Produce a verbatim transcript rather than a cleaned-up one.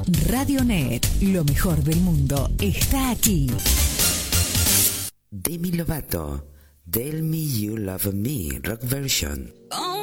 Radionet, lo mejor del mundo está aquí. Demi Lovato, Tell Me You Love Me, rock version. Oh.